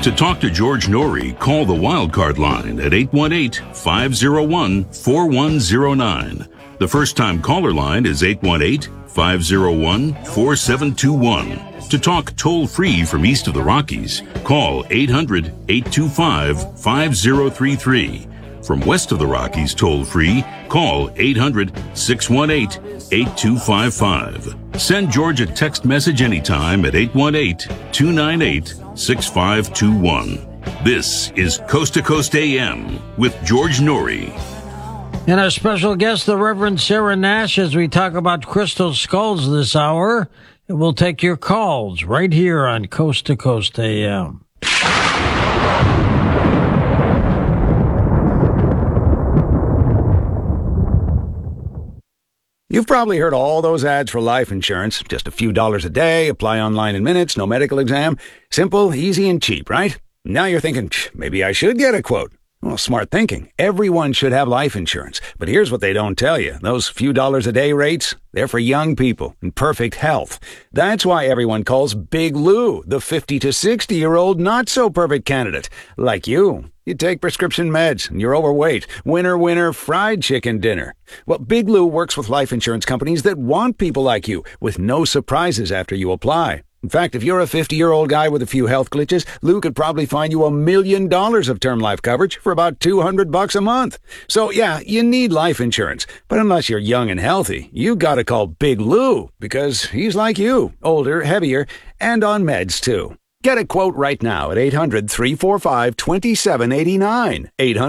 To talk to George Norrie, call the Wildcard line at 818-501-4109. The first-time caller line is 818-501-4721. To talk toll-free from east of the Rockies, call 800-825-5033. From west of the Rockies toll-free, call 800-618-8255. Send George a text message anytime at 818-298-6521. This is Coast to Coast AM with George Norrie. And our special guest, the Reverend Sarah Nash, as we talk about crystal skulls this hour. And we'll take your calls right here on Coast to Coast AM. You've probably heard all those ads for life insurance. Just a few dollars a day, apply online in minutes, no medical exam. Simple, easy, and cheap, right? Now you're thinking, maybe I should get a quote. Well, smart thinking. Everyone should have life insurance. But here's what they don't tell you. Those few dollars a day rates, they're for young people in perfect health. That's why everyone calls Big Lou the 50 to 60-year-old not-so-perfect candidate. Like you. You take prescription meds, and you're overweight. Winner, winner, fried chicken dinner. Well, Big Lou works with life insurance companies that want people like you, with no surprises after you apply. In fact, if you're a 50-year-old guy with a few health glitches, Lou could probably find you $1 million of term life coverage for about $200 a month. So, yeah, you need life insurance. But unless you're young and healthy, you gotta call Big Lou, because he's like you, older, heavier, and on meds, too. Get a quote right now at 800-345-2789,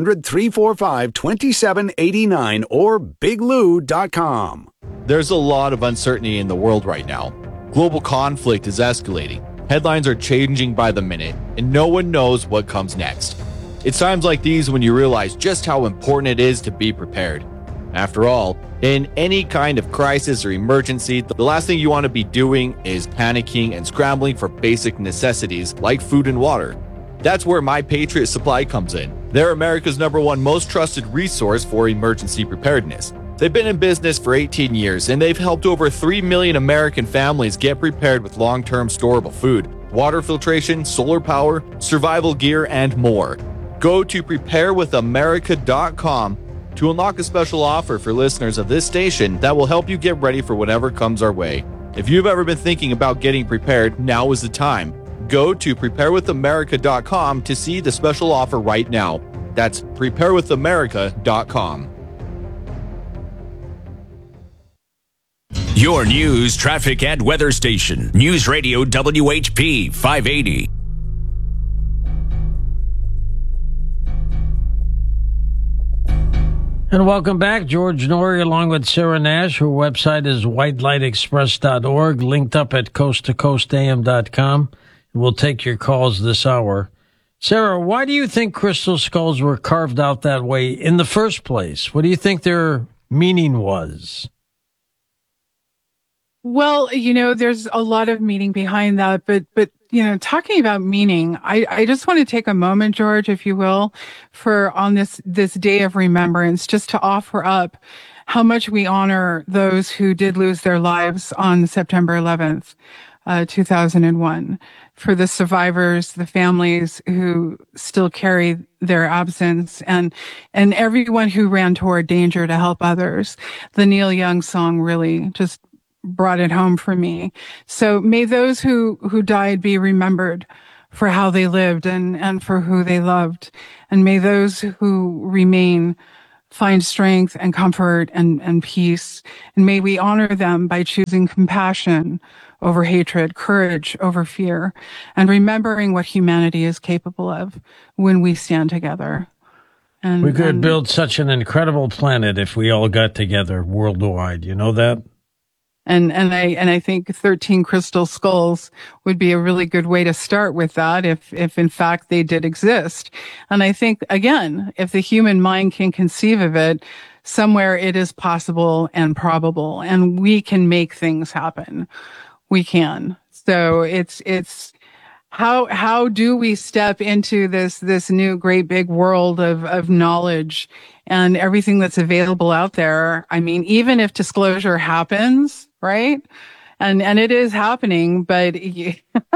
800-345-2789, or biglou.com. There's a lot of uncertainty in the world right now. Global conflict is escalating. Headlines are changing by the minute, and no one knows what comes next. It's times like these when you realize just how important it is to be prepared. After all, in any kind of crisis or emergency, the last thing you want to be doing is panicking and scrambling for basic necessities like food and water. That's where My Patriot Supply comes in. They're America's #1 most trusted resource for emergency preparedness. They've been in business for 18 years, and they've helped over 3 million American families get prepared with long-term storable food, water filtration, solar power, survival gear, and more. Go to preparewithamerica.com to unlock a special offer for listeners of this station that will help you get ready for whatever comes our way. If you've ever been thinking about getting prepared, now is the time. Go to preparewithamerica.com to see the special offer right now. That's preparewithamerica.com. Your news, traffic, and weather station. News Radio WHP 580. And welcome back. George Norrie along with Sarah Nash. Her website is whitelightexpress.org, linked up at coasttocoastam.com. We'll take your calls this hour. Sarah, why do you think crystal skulls were carved out that way in the first place? What do you think their meaning was? Well, there's a lot of meaning behind that, but talking about meaning, I just want to take a moment, George, if you will, for on this day of remembrance, just to offer up how much we honor those who did lose their lives on September 11th, 2001, for the survivors, the families who still carry their absence, and everyone who ran toward danger to help others. The Neil Young song really just brought it home for me. So may those who died be remembered for how they lived and for who they loved. And may those who remain find strength and comfort and peace. And may we honor them by choosing compassion over hatred, courage over fear, and remembering what humanity is capable of when we stand together. And we could build such an incredible planet if we all got together worldwide. You know that? And I think 13 crystal skulls would be a really good way to start with that if in fact they did exist. And I think, again, if the human mind can conceive of it, somewhere it is possible and probable, and we can make things happen. We can. So it's how do we step into this new great big world of knowledge and everything that's available out there? I mean, even if disclosure happens, right? And it is happening, but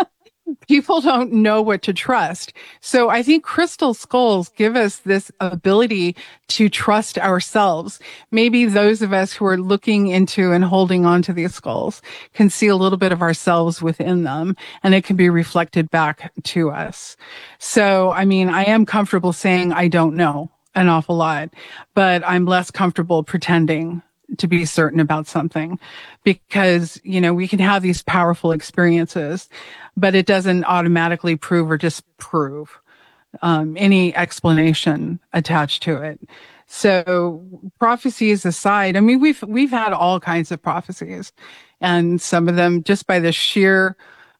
people don't know what to trust. So I think crystal skulls give us this ability to trust ourselves. Maybe those of us who are looking into and holding on to these skulls can see a little bit of ourselves within them, and it can be reflected back to us. So, I mean, I am comfortable saying I don't know an awful lot, but I'm less comfortable pretending to be certain about something, because, you know, we can have these powerful experiences, but it doesn't automatically prove or disprove any explanation attached to it. So prophecies aside, I mean, we've had all kinds of prophecies, and some of them, just by the sheer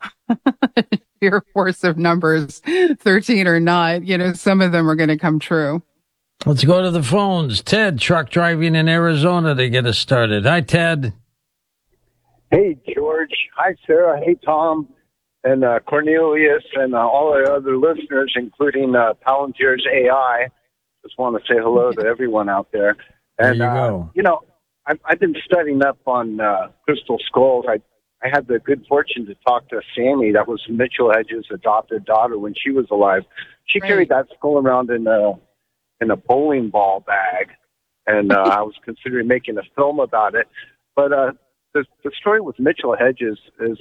sheer force of numbers, 13 or not, you know, some of them are going to come true. Let's go to the phones. Ted, truck driving in Arizona, to get us started. Hi, Ted. Hey, George. Hi, Sarah. Hey, Tom. And Cornelius and all our other listeners, including Palantir's AI. Just want to say hello to everyone out there. And, there you go. You know, I've been studying up on crystal skulls. I had the good fortune to talk to Sammy. That was Mitchell Hedges' adopted daughter when she was alive. She carried that skull around in a bowling ball bag, and I was considering making a film about it. But the story with Mitchell Hedges is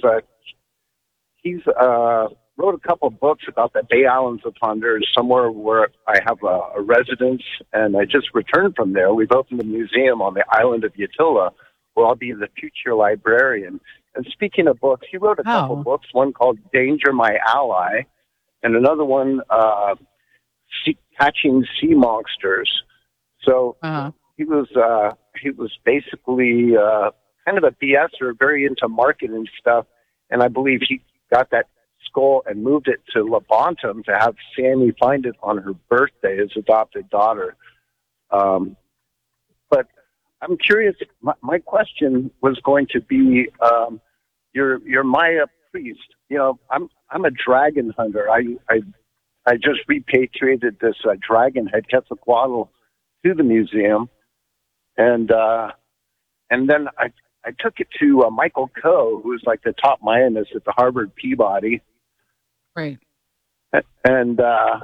he's wrote a couple of books about the Bay Islands of Honduras, somewhere where I have a residence, and I just returned from there. We've opened a museum on the island of Utila, where I'll be the future librarian. And speaking of books, he wrote a couple of books, one called Danger, My Ally, and another one, Catching Sea Monsters. So he was basically kind of a BSer, very into marketing stuff, and I believe he got that skull and moved it to Levantum to have Sammy find it on her birthday, his adopted daughter. But I'm curious. My question was going to be your Maya priest. You know, I'm a dragon hunter. I just repatriated this dragon head, Quetzalcoatl, to the museum, and then I took it to Michael Coe, who's like the top Mayanist at the Harvard Peabody. Right. And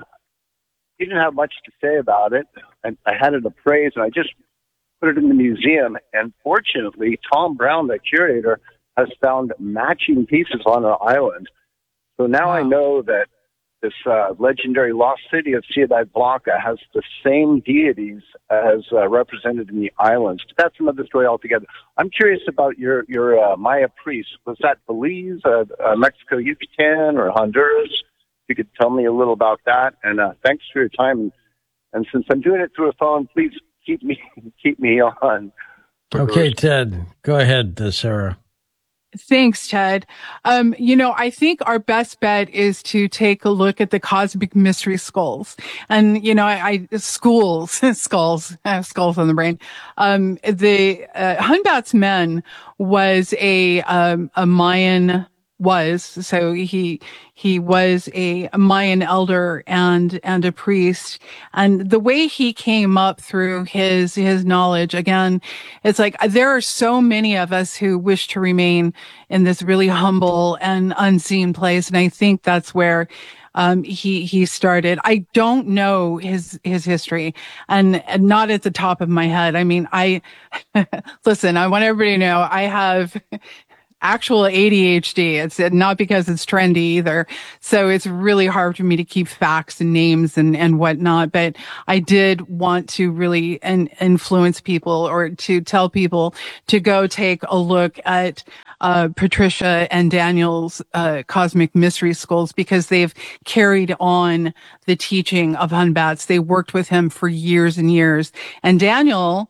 he didn't have much to say about it. I had it appraised, and I just put it in the museum. And fortunately, Tom Brown, the curator, has found matching pieces on our island. So now I know that this legendary lost city of Ciudad Blanca has the same deities as represented in the islands. That's another story altogether. I'm curious about your Maya priest. Was that Belize, Mexico, Yucatan, or Honduras? If you could tell me a little about that. And thanks for your time. And since I'm doing it through a phone, please keep me on. Okay, Ted. Go ahead, Sarah. Thanks, Ted. You know, I think our best bet is to take a look at the cosmic mystery skulls. And, you know, skulls on the brain. The Hunbat's Men was a Mayan, so he was a Mayan elder and a priest. And the way he came up through his knowledge, again, it's like there are so many of us who wish to remain in this really humble and unseen place. And I think that's where he started. I don't know his history, and not at the top of my head. I mean, listen, I want everybody to know I have actual ADHD. It's not because it's trendy either. So it's really hard for me to keep facts and names and whatnot. But I did want to really influence people, or to tell people to go take a look at Patricia and Daniel's Cosmic Mystery Skulls, because they've carried on the teaching of Hunbat's. They worked with him for years and years. And Daniel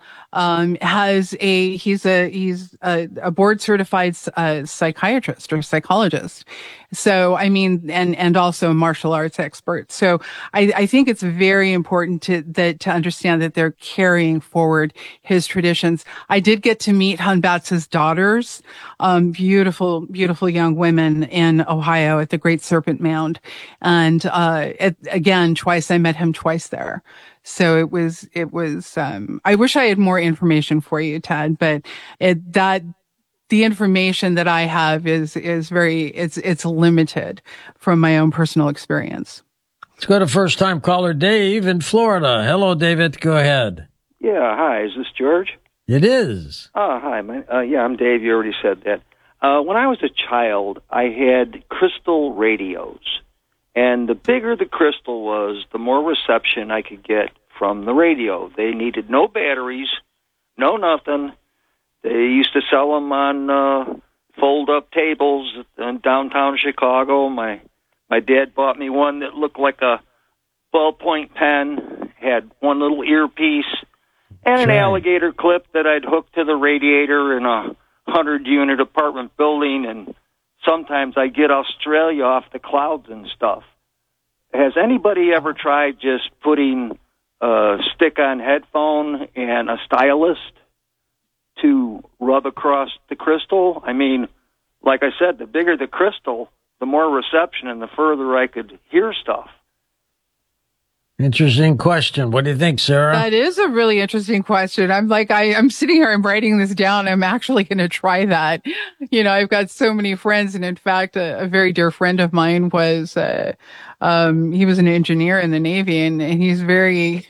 he's a board certified psychiatrist or psychologist. So, I mean, and also a martial arts expert. So I think it's very important to understand that they're carrying forward his traditions. I did get to meet Hunbat's daughters, beautiful, beautiful young women in Ohio at the Great Serpent Mound. And, again, I met him twice there. So it was, I wish I had more information for you, Ted, but the information that I have is very, it's limited from my own personal experience. Let's go to first-time caller Dave in Florida. Hello, David. Go ahead. Yeah, hi. Is this George? It is. Oh, hi. I'm Dave. You already said that. When I was a child, I had crystal radios. And the bigger the crystal was, the more reception I could get from the radio. They needed no batteries, no nothing. They used to sell them on fold-up tables in downtown Chicago. My dad bought me one that looked like a ballpoint pen, had one little earpiece, and an alligator clip that I'd hook to the radiator in a 100-unit apartment building, and sometimes I get Australia off the clouds and stuff. Has anybody ever tried just putting a stick-on headphone and a stylus to rub across the crystal? I mean, like I said, the bigger the crystal, the more reception and the further I could hear stuff. Interesting question. What do you think, Sarah? That is a really interesting question. I'm sitting here, I'm writing this down. I'm actually going to try that. You know, I've got so many friends. And in fact, a very dear friend of mine was, he was an engineer in the Navy, and he's very,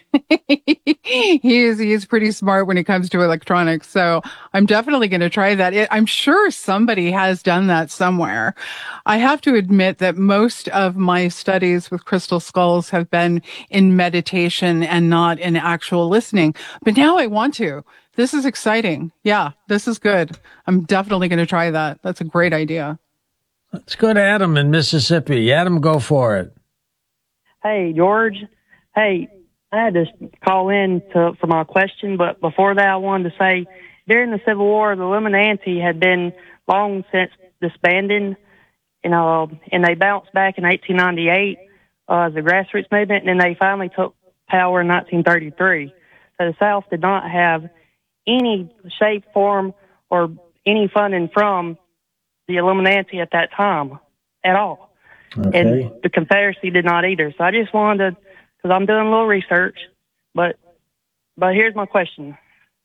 he's pretty smart when it comes to electronics. So I'm definitely going to try that. I'm sure somebody has done that somewhere. I have to admit that most of my studies with crystal skulls have been in meditation and not in actual listening. But now I want to. This is exciting. Yeah, this is good. I'm definitely going to try that. That's a great idea. Let's go to Adam in Mississippi. Adam, go for it. Hey, George. Hey, I had to call in for my question, but before that, I wanted to say, during the Civil War, the Illuminati had been long since disbanded, and they bounced back in 1898 as a grassroots movement, and then they finally took power in 1933. So the South did not have any shape, form, or any funding from the Illuminati at that time at all. Okay. And the Confederacy did not either. So I just wanted to, because I'm doing a little research, but here's my question.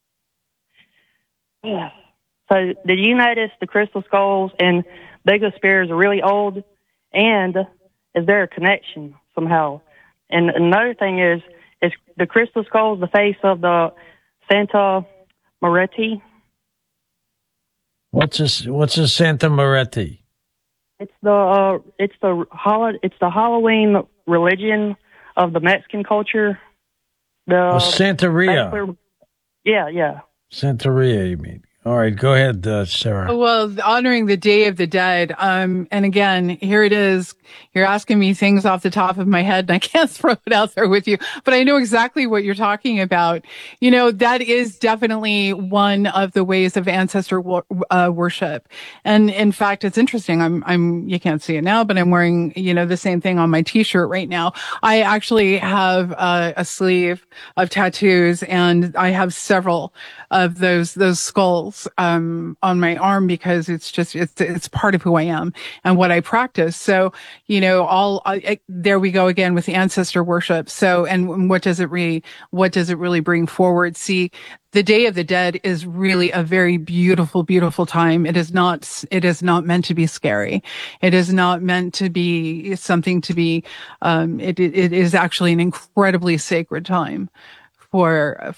Yeah. So did you notice the crystal skulls and Bigfoot spears are really old? And is there a connection somehow? And another thing is the crystal skulls the face of the Santa Moretti? What's a Santa Moretti? It's the Halloween religion of the Mexican culture. Santeria. Yeah. Santeria, you mean? All right, go ahead, Sarah. Well, honoring the Day of the Dead. And again, here it is. You're asking me things off the top of my head, and I can't throw it out there with you, but I know exactly what you're talking about. You know, that is definitely one of the ways of ancestor worship. And in fact, it's interesting. you can't see it now, but I'm wearing, the same thing on my t-shirt right now. I actually have a sleeve of tattoos, and I have several of those skulls on my arm, because it's part of who I am and what I practice. So, there we go again with ancestor worship. So, and what does it really bring forward? See, the Day of the Dead is really a very beautiful, beautiful time. It is not meant to be scary. It is not meant to be something to be, it is actually an incredibly sacred time for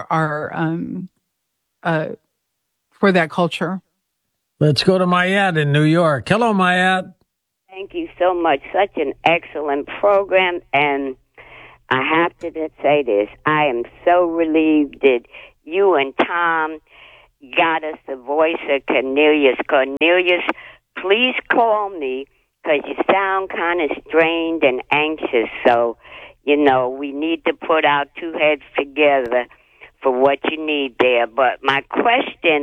that culture. Let's go to Mayat in New York. Hello, Mayat. Thank you so much. Such an excellent program. And I have to say this. I am so relieved that you and Tom got us the voice of Cornelius. Cornelius, please call me, because you sound kind of strained and anxious. So, we need to put our two heads together for what you need there. But my question,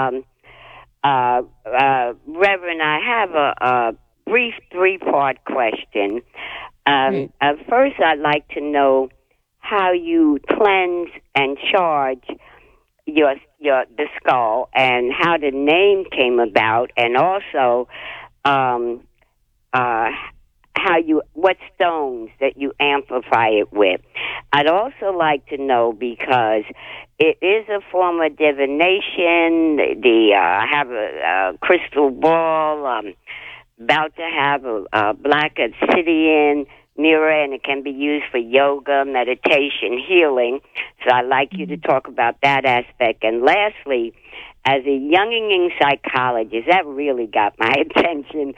Reverend, I have a brief 3-part question. First, I'd like to know how you cleanse and charge the skull, and how the name came about, and also what stones that you amplify it with. I'd also like to know, because it is a form of divination. I have a crystal ball. About to have a black obsidian mirror, and it can be used for yoga, meditation, healing. So I'd like you to talk about that aspect. And lastly, as a younging psychologist, that really got my attention.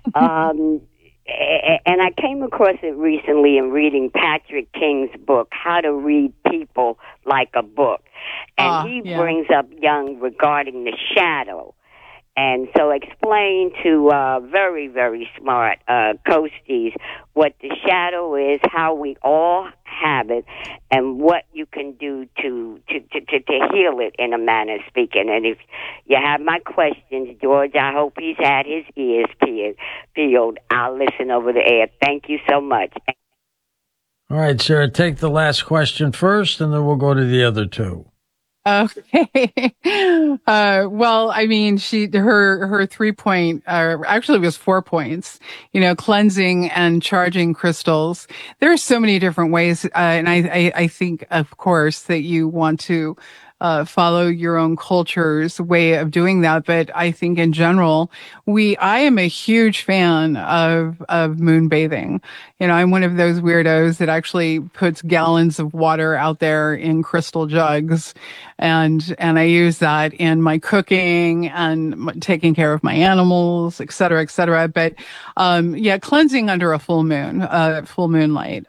And I came across it recently in reading Patrick King's book, How to Read People Like a Book. And he brings up Jung regarding the shadow. And so explain to very, very smart coasties what the shadow is, how we all have it, and what you can do to heal it, in a manner of speaking. And if you have my questions, George, I hope he's had his ears peeled. I'll listen over the air. Thank you so much. All right, Sarah, take the last question first, and then we'll go to the other two. Okay. Well, I mean, her 3 point, actually it was 4 points, cleansing and charging crystals. There are so many different ways. And I think, of course, that you want to follow your own culture's way of doing that. But I think in general, I am a huge fan of moon bathing. I'm one of those weirdos that actually puts gallons of water out there in crystal jugs. And I use that in my cooking and taking care of my animals, et cetera, et cetera. But, cleansing under a full moonlight.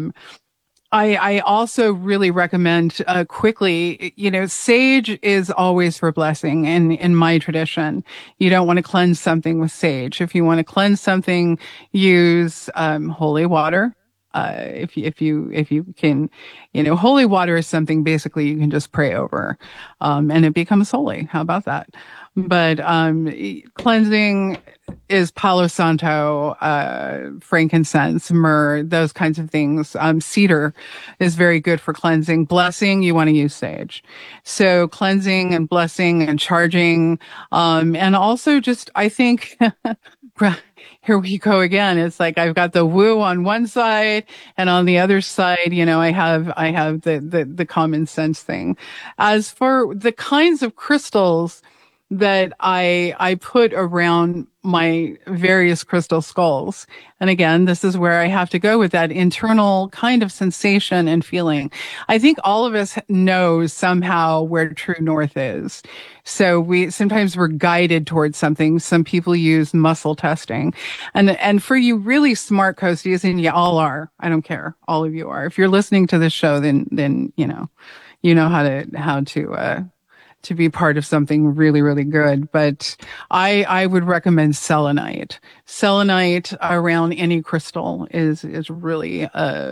I also really recommend, quickly, sage is always for blessing in my tradition. You don't want to cleanse something with sage. If you want to cleanse something, use, holy water. If you can, holy water is something basically you can just pray over, and it becomes holy. How about that? But, cleansing is Palo Santo, frankincense, myrrh, those kinds of things. Cedar is very good for cleansing. Blessing, you want to use sage. So cleansing and blessing and charging, and also just, I think, here we go again. It's like I've got the woo on one side, and on the other side, I have the common sense thing. As for the kinds of crystals that I put around my various crystal skulls. And again, this is where I have to go with that internal kind of sensation and feeling. I think all of us know somehow where true north is. So sometimes we're guided towards something. Some people use muscle testing. And for you really smart coasties, and you all are, I don't care, all of you are. If you're listening to this show, then you know how to be part of something really, really good. But I would recommend selenite. Selenite around any crystal is really,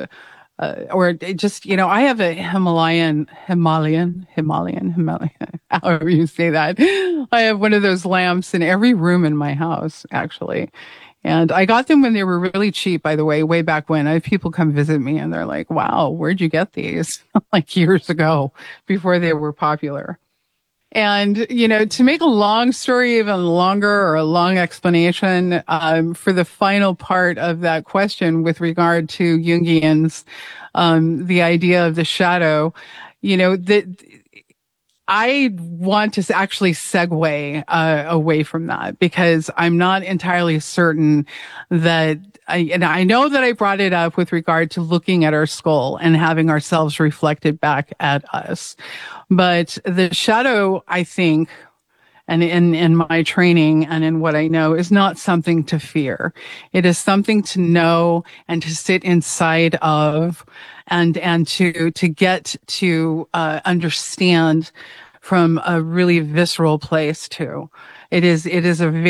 or just, I have a Himalayan, however you say that. I have one of those lamps in every room in my house, actually. And I got them when they were really cheap, by the way, way back when. I have people come visit me and they're like, wow, where'd you get these? Like years ago, before they were popular. And, to make a long story even longer, or a long explanation, for the final part of that question with regard to Jungians, the idea of the shadow, I want to actually segue away from that, because I'm not entirely certain that I know that I brought it up with regard to looking at our skull and having ourselves reflected back at us. But the shadow, I think, and in my training and in what I know, is not something to fear. It is something to know and to sit inside of, and to get to understand from a really visceral place too. It is a